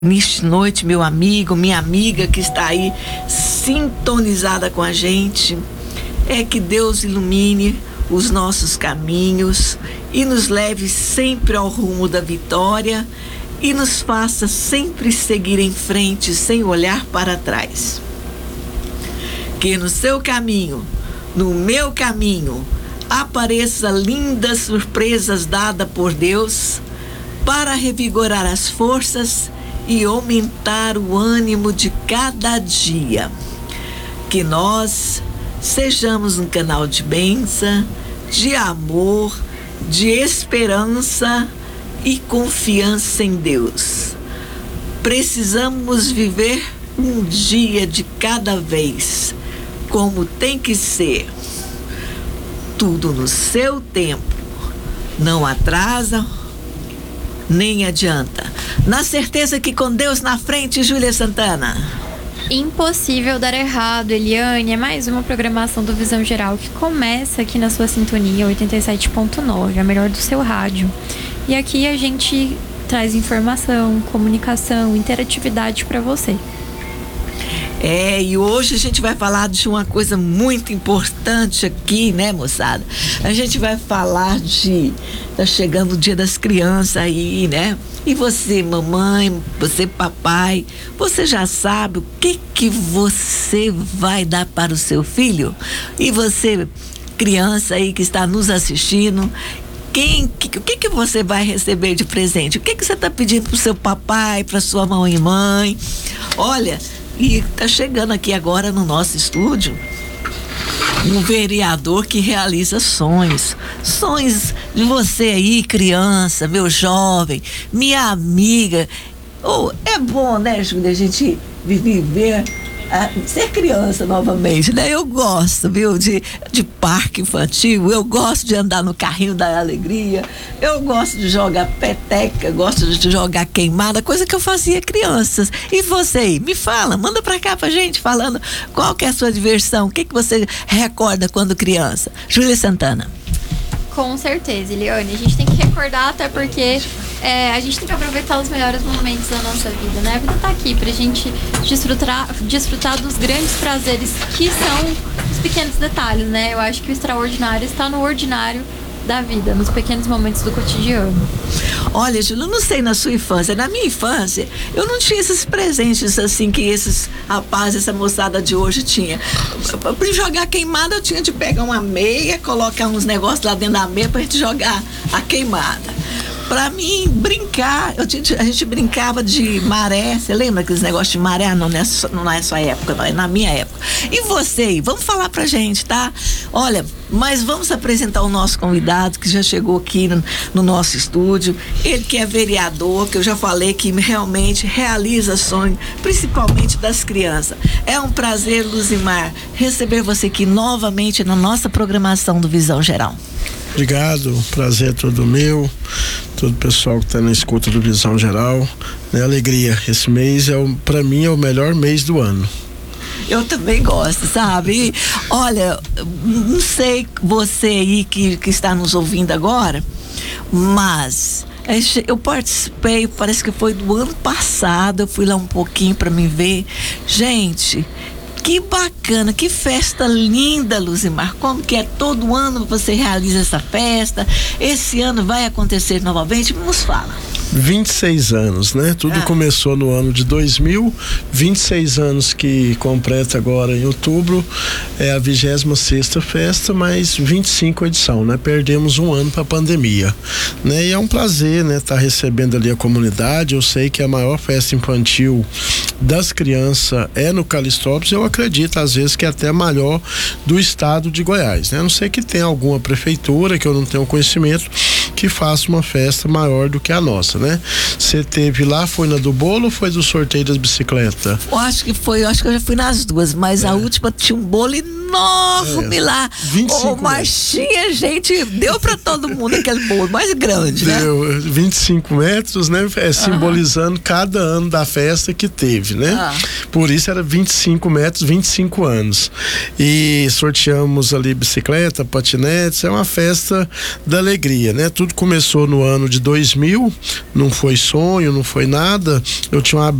Nesta noite, meu amigo, minha amiga que está aí sintonizada com a gente, é que Deus ilumine os nossos caminhos e nos leve sempre ao rumo da vitória e nos faça sempre seguir em frente sem olhar para trás. Que no seu caminho, no meu caminho, apareça lindas surpresas dadas por Deus para revigorar as forças e aumentar o ânimo de cada dia. Que nós sejamos um canal de bênção, de amor, de esperança e confiança em Deus. Precisamos viver um dia de cada vez, como tem que ser. Tudo no seu tempo. Não atrasa, nem adianta. Na certeza que com Deus na frente, Júlia Santana. Impossível dar errado, Eliane. É mais uma programação do Visão Geral que começa aqui na sua sintonia 87.9, a melhor do seu rádio. E aqui a gente traz informação, comunicação, interatividade para você. E hoje a gente vai falar de uma coisa muito importante aqui, né, moçada? A gente vai falar tá chegando o Dia das Crianças aí, né? E você, mamãe, você, papai, você já sabe o que você vai dar para o seu filho? E você, criança aí que está nos assistindo, o que você vai receber de presente? O que você está pedindo para o seu papai, para sua mãe? Olha, e tá chegando aqui agora no nosso estúdio um vereador que realiza sonhos de você aí, criança, meu jovem, minha amiga. É bom, né, Júlia, a gente viver, ser criança novamente, né? Eu gosto, viu, de parque infantil, eu gosto de andar no carrinho da alegria, eu gosto de jogar peteca, gosto de jogar queimada, coisa que eu fazia crianças. E você aí, me fala, manda pra cá pra gente falando qual que é a sua diversão, o que você recorda quando criança. Júlia Santana. Com certeza, Eliane, a gente tem que recordar, até porque a gente tem que aproveitar os melhores momentos da nossa vida, né? A vida tá aqui pra gente desfrutar dos grandes prazeres que são os pequenos detalhes, né? Eu acho que o extraordinário está no ordinário da vida, nos pequenos momentos do cotidiano. Olha, Júlia, eu não sei na sua infância, na minha infância, eu não tinha esses presentes assim que esses rapazes, essa moçada de hoje tinha. Pra jogar queimada, eu tinha de pegar uma meia, colocar uns negócios lá dentro da meia pra gente jogar a queimada. Pra mim, brincar, a gente brincava de maré. Você lembra aqueles negócios de maré? Não é sua época, não, é na minha época. E você aí, vamos falar pra gente, tá? Olha, mas vamos apresentar o nosso convidado que já chegou aqui no nosso estúdio. Ele que é vereador, que eu já falei que realmente realiza sonho, principalmente das crianças. É um prazer, Luzimar, receber você aqui novamente na nossa programação do Visão Geral. Obrigado, prazer é todo meu, todo o pessoal que está na escuta do Visão Geral, né? Alegria, esse mês para mim é o melhor mês do ano. Eu também gosto, sabe? E, olha, não sei você aí que está nos ouvindo agora, mas eu participei, parece que foi do ano passado, eu fui lá um pouquinho para me ver. Gente, que bacana, que festa linda, Luzimar. Como que é? Todo ano você realiza essa festa? Esse ano vai acontecer novamente? Nos fala. 26 anos, né? Tudo começou no ano de 2000, 26 anos que completa agora em outubro, é a 26ª festa, mais 25 edição, né? Perdemos um ano para a pandemia, né? E é um prazer, né? Tá recebendo ali a comunidade. Eu sei que a maior festa infantil das crianças é no Calistópolis. Eu acredito às vezes que é até a maior do estado de Goiás, né? A não ser que tenha alguma prefeitura que eu não tenho conhecimento que faça uma festa maior do que a nossa, né? Você teve lá, foi na do bolo ou foi do sorteio das bicicletas? Eu acho que eu já fui nas duas, mas a última tinha um bolo enorme lá. 25 mas tinha gente, deu pra todo mundo aquele bolo mais grande, né? Deu 25 metros, né? Simbolizando cada ano da festa que teve, né? Por isso era 25 metros, 25 anos. E sorteamos ali bicicleta, patinetes, é uma festa da alegria, né? Tudo começou no ano de 2000, não foi sonho, não foi nada. Eu tinha uma